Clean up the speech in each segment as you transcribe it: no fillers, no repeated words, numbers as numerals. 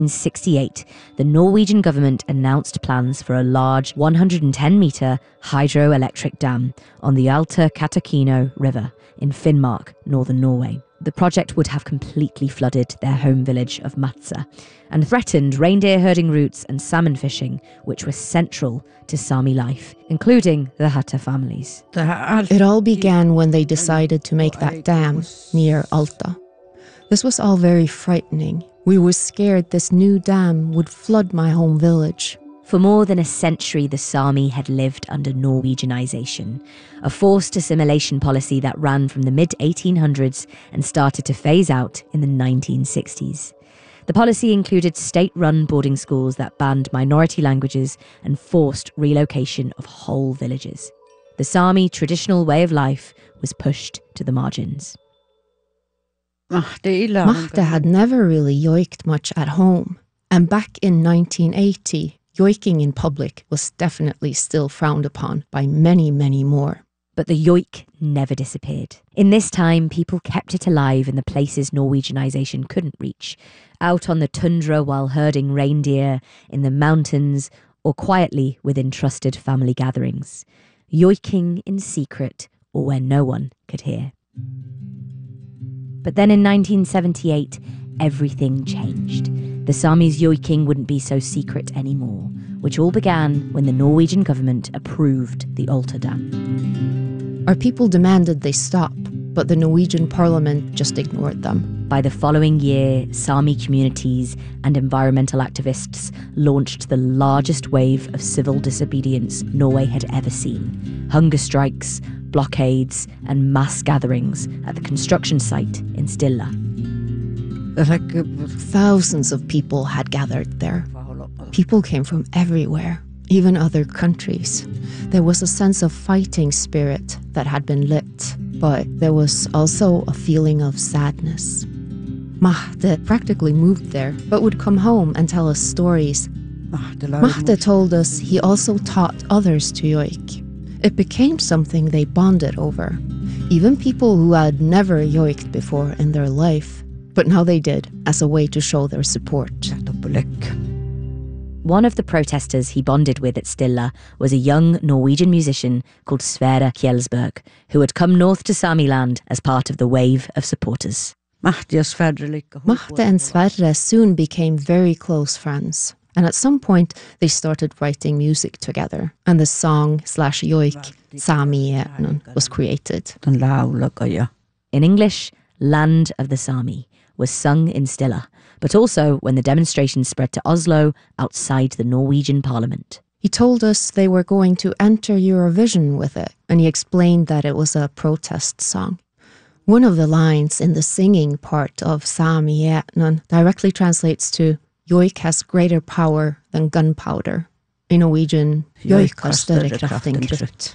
1968, the Norwegian government announced plans for a large 110-metre hydroelectric dam on the Alta Katakino River in Finnmark, northern Norway. The project would have completely flooded their home village of Matsa and threatened reindeer herding routes and salmon fishing, which were central to Sami life, including the Hatta families. It all began when they decided to make that dam near Alta. This was all very frightening. We were scared this new dam would flood my home village. For more than a century, the Sami had lived under Norwegianization, a forced assimilation policy that ran from the mid-1800s and started to phase out in the 1960s. The policy included state-run boarding schools that banned minority languages and forced relocation of whole villages. The Sami traditional way of life was pushed to the margins. Mahte had never really yoiked much at home, and back in 1980, yoiking in public was definitely still frowned upon by many, many more. But the yoik never disappeared. In this time, people kept it alive in the places Norwegianization couldn't reach, out on the tundra while herding reindeer, in the mountains, or quietly within trusted family gatherings. Yoiking in secret or where no one could hear. But then in 1978, everything changed. The Sami's yoiking wouldn't be so secret anymore, which all began when the Norwegian government approved the Alta Dam. Our people demanded they stop, but the Norwegian parliament just ignored them. By the following year, Sami communities and environmental activists launched the largest wave of civil disobedience Norway had ever seen. Hunger strikes, blockades, and mass gatherings at the construction site in Stilla. Thousands of people had gathered there. People came from everywhere, even other countries. There was a sense of fighting spirit that had been lit, but there was also a feeling of sadness. Mahte practically moved there, but would come home and tell us stories. Mahte told us he also taught others to yoik. It became something they bonded over. Even people who had never yoiked before in their life. But now they did, as a way to show their support. One of the protesters he bonded with at Stilla was a young Norwegian musician called Sverre Kjelsberg, who had come north to Samiland as part of the wave of supporters. Mahte and Sverre soon became very close friends. And at some point, they started writing music together. And the song/yoik, Sami Etnon, was created. In English, Land of the Sami was sung in Stilla, but also when the demonstrations spread to Oslo outside the Norwegian parliament. He told us they were going to enter Eurovision with it, and he explained that it was a protest song. One of the lines in the singing part of Sami Etnon directly translates to Joik has greater power than gunpowder. In Norwegian, Joik har større kraft enn krutt.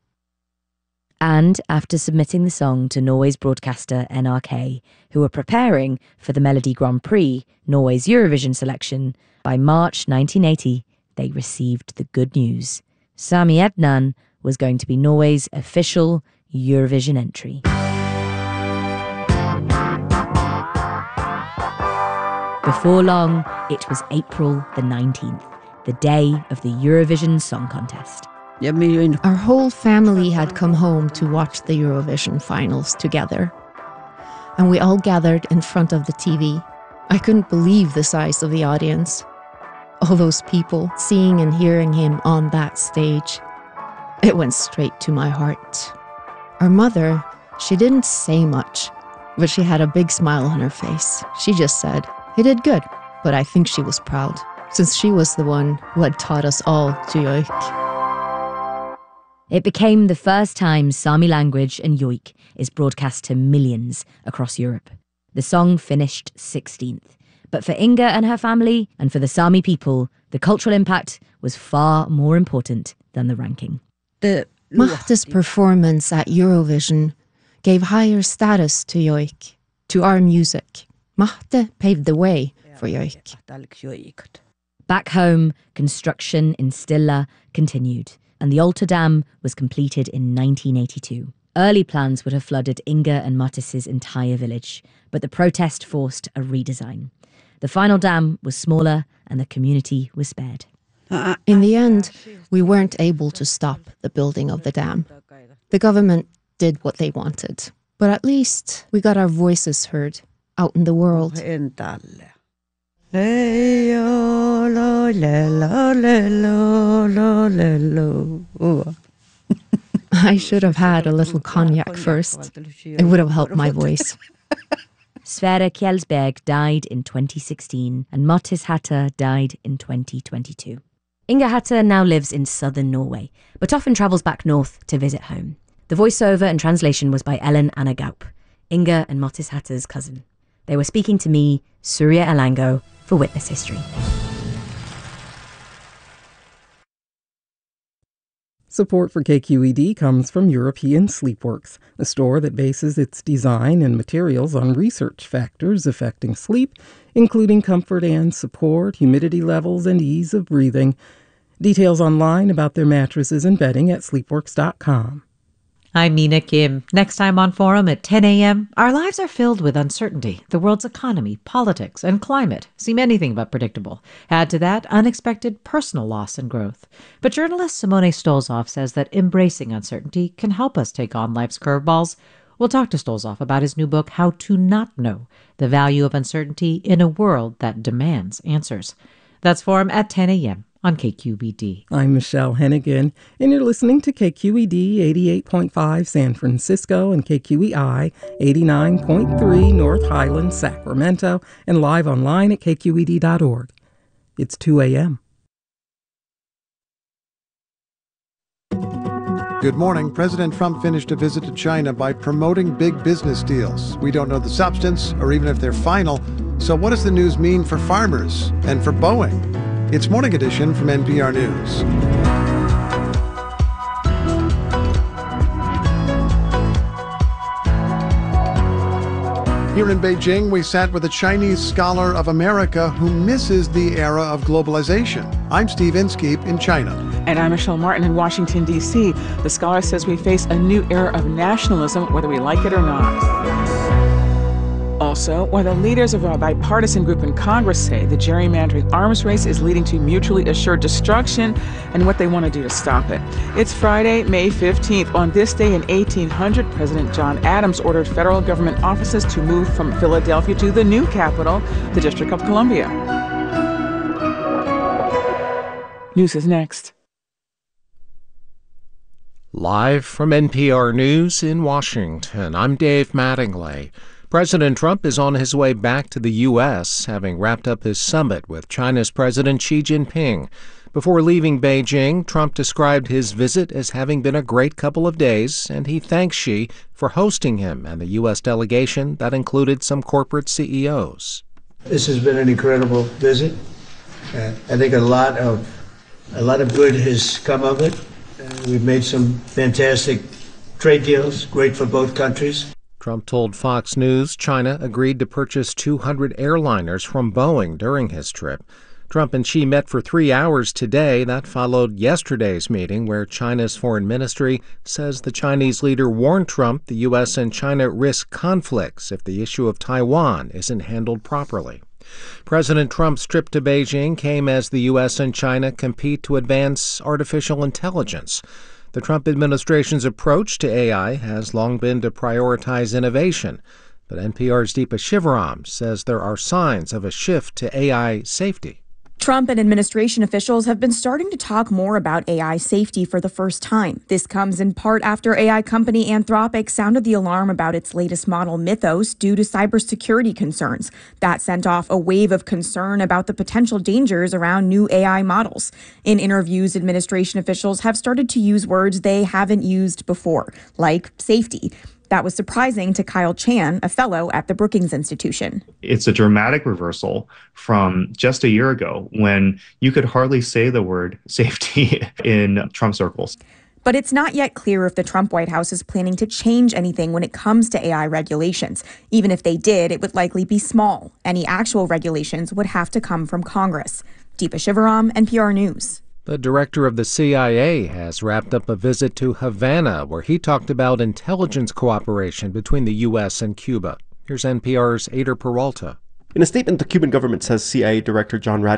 And after submitting the song to Norway's broadcaster NRK, who were preparing for the Melodi Grand Prix, Norway's Eurovision selection, by March 1980, they received the good news. Sami Etnon was going to be Norway's official Eurovision entry. Before long, it was April the 19th, the day of the Eurovision Song Contest. Our whole family had come home to watch the Eurovision finals together. And we all gathered in front of the TV. I couldn't believe the size of the audience. All those people seeing and hearing him on that stage. It went straight to my heart. Our mother, she didn't say much, but she had a big smile on her face. She just said, "He did good," but I think she was proud, since she was the one who had taught us all to yoik. It became the first time Sami language and yoik is broadcast to millions across Europe. The song finished 16th. But for Inga and her family, and for the Sami people, the cultural impact was far more important than the ranking. Mahte's performance at Eurovision gave higher status to yoik, to our music. Mahte paved the way for yoik. Back home, construction in Stilla continued, and the Alta Dam was completed in 1982. Early plans would have flooded Inga and Mattis's entire village, but the protest forced a redesign. The final dam was smaller and the community was spared. In the end, we weren't able to stop the building of the dam. The government did what they wanted. But at least we got our voices heard out in the world. I should have had a little cognac first. It would have helped my voice. Sverre Kjelsberg died in 2016 and Mattis Hatter died in 2022. Inga Hatter now lives in southern Norway, but often travels back north to visit home. The voiceover and translation was by Ellen Anna Gaup, Inga and Mattis Hatter's cousin. They were speaking to me, Surya Elango, for Witness History. Support for KQED comes from European Sleepworks, a store that bases its design and materials on research factors affecting sleep, including comfort and support, humidity levels, and ease of breathing. Details online about their mattresses and bedding at sleepworks.com. I'm Mina Kim. Next time on Forum at 10 a.m., our lives are filled with uncertainty. The world's economy, politics, and climate seem anything but predictable. Add to that unexpected personal loss and growth. But journalist Simone Stolzoff says that embracing uncertainty can help us take on life's curveballs. We'll talk to Stolzoff about his new book, How to Not Know, The Value of Uncertainty in a World That Demands Answers. That's Forum at 10 a.m. on KQED. I'm Michelle Hennigan, and you're listening to KQED 88.5 San Francisco and KQEI 89.3 North Highlands, Sacramento, and live online at kqed.org. It's 2 a.m. Good morning. President Trump finished a visit to China by promoting big business deals. We don't know the substance or even if they're final. So what does the news mean for farmers and for Boeing? It's Morning Edition from NPR News. Here in Beijing, we sat with a Chinese scholar of America who misses the era of globalization. I'm Steve Inskeep in China. And I'm Michelle Martin in Washington, D.C. The scholar says we face a new era of nationalism, whether we like it or not. Also, while the leaders of a bipartisan group in Congress say the gerrymandering arms race is leading to mutually assured destruction and what they want to do to stop it. It's Friday, May 15th. On this day in 1800, President John Adams ordered federal government offices to move from Philadelphia to the new capital, the District of Columbia. News is next. Live from NPR News in Washington, I'm Dave Mattingly. President Trump is on his way back to the U.S., having wrapped up his summit with China's President Xi Jinping. Before leaving Beijing, Trump described his visit as having been a great couple of days, and he thanked Xi for hosting him and the U.S. delegation that included some corporate CEOs. This has been an incredible visit. I think a lot of good has come of it. We've made some fantastic trade deals, great for both countries. Trump told Fox News China agreed to purchase 200 airliners from Boeing during his trip. Trump and Xi met for 3 hours today. That followed yesterday's meeting where China's foreign ministry says the Chinese leader warned Trump the U.S. and China risk conflicts if the issue of Taiwan isn't handled properly. President Trump's trip to Beijing came as the U.S. and China compete to advance artificial intelligence. The Trump administration's approach to AI has long been to prioritize innovation, but NPR's Deepa Shivaram says there are signs of a shift to AI safety. Trump and administration officials have been starting to talk more about AI safety for the first time. This comes in part after AI company Anthropic sounded the alarm about its latest model Mythos due to cybersecurity concerns. That sent off a wave of concern about the potential dangers around new AI models. In interviews, administration officials have started to use words they haven't used before, like safety. That was surprising to Kyle Chan, a fellow at the Brookings Institution. It's a dramatic reversal from just a year ago when you could hardly say the word safety in Trump circles. But it's not yet clear if the Trump White House is planning to change anything when it comes to AI regulations. Even if they did, it would likely be small. Any actual regulations would have to come from Congress. Deepa Shivaram, NPR News. The director of the CIA has wrapped up a visit to Havana where he talked about intelligence cooperation between the U.S. and Cuba. Here's NPR's Ader Peralta. In a statement, the Cuban government says CIA Director John Ratcliffe